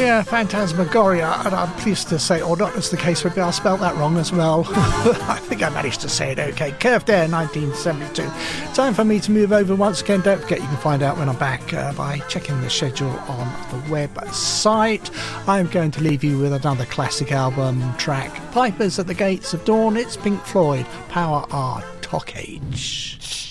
Yeah, Phantasmagoria, and I'm pleased to say, or not as the case would be, I spelt that wrong as well. I think I managed to say it okay. Curved Air, 1972. Time for me to move over once again. Don't forget you can find out when I'm back by checking the schedule on the website. I'm going to leave you with another classic album track, Pipers at the Gates of Dawn. It's Pink Floyd, Power Our Tockage.